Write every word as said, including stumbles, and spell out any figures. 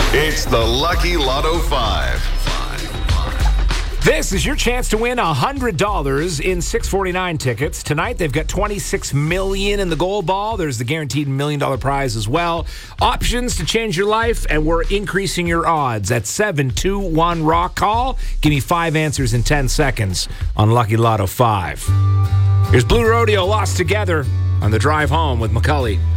It's the Lucky Lotto five. This is your chance to win one hundred dollars in six forty-nine tickets. Tonight, they've got twenty-six million dollars in the gold ball. There's the guaranteed million dollar prize as well. Options to change your life, and we're increasing your odds at seven two one rock. Call. Give me five answers in ten seconds on Lucky Lotto five. Here's Blue Rodeo, Lost Together on the drive home with McCully.